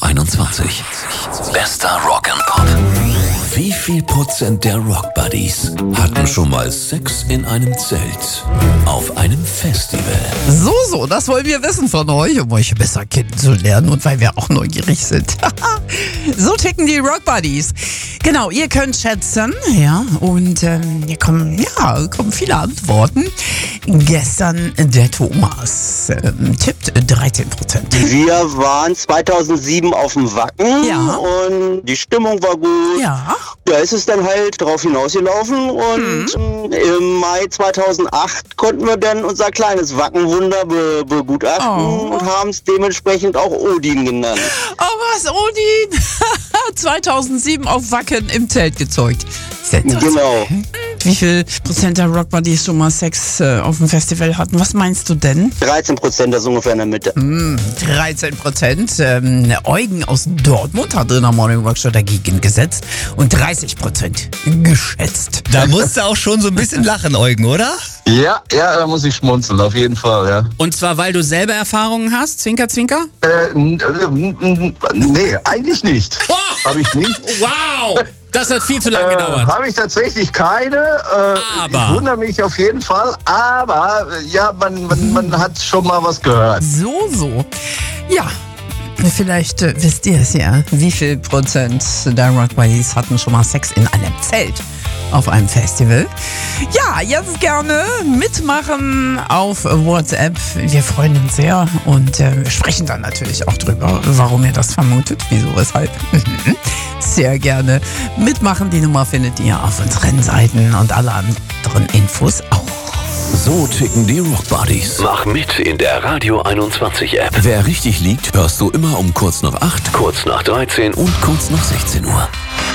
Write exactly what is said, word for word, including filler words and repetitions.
einundzwanzig. Bester Rock'n'Pop. Wie viel Prozent der Rock-Buddies hatten schon mal Sex in einem Zelt auf einem Festival? So, so, das wollen wir wissen von euch, um euch besser kennenzulernen und weil wir auch neugierig sind. So ticken die Rock-Buddies. Genau, ihr könnt schätzen, ja, und ähm, hier kommen, ja, kommen viele Antworten. Gestern der Thomas ähm, tippt dreizehn Prozent. Wir waren zweitausendsieben auf dem Wacken Ja. und die Stimmung war gut. Ja. Da ist es dann halt drauf hinausgelaufen und Mhm. im Mai zweitausendacht konnten wir dann unser kleines Wackenwunder be begutachten Oh. und haben es dementsprechend auch Odin genannt. Oh was, Odin? zweitausendsieben auf Wacken im Zelt gezeugt. Sensationell. Genau. Wie viel Prozent der Rockbuddies schon mal Sex äh, auf dem Festival hatten? Was meinst du denn? dreizehn Prozent, das ist ungefähr in der Mitte. dreizehn Prozent. Ähm, Eugen aus Dortmund hat in der Morning Rock Show dagegen gesetzt und dreißig Prozent geschätzt. Da musst du auch schon so ein bisschen lachen, Eugen, oder? Ja, ja, da muss ich schmunzeln, auf jeden Fall, ja. Und zwar, weil du selber Erfahrungen hast? Zwinker, zwinker? Äh, n- äh, n- n- nee, eigentlich nicht. Oh! Habe ich nicht. Wow! Das hat viel zu lange Äh, gedauert. Habe ich tatsächlich keine. Äh, Aber. Ich wundere mich auf jeden Fall. Aber, äh, ja, man, man, man hat schon mal was gehört. So, so. Ja. Vielleicht äh, wisst ihr es ja. Wie viel Prozent der Rockbuddies hatten schon mal Sex in einem Zelt auf einem Festival? Ja, jetzt gerne mitmachen auf WhatsApp. Wir freuen uns sehr und äh, wir sprechen dann natürlich auch drüber, warum ihr das vermutet, wieso, weshalb. Sehr gerne mitmachen. Die Nummer findet ihr auf unseren Seiten und alle anderen Infos auch. So ticken die Rock-Buddies. Mach mit in der Radio einundzwanzig App. Wer richtig liegt, hörst du immer um kurz nach acht, Kurz nach dreizehn und kurz nach sechzehn Uhr.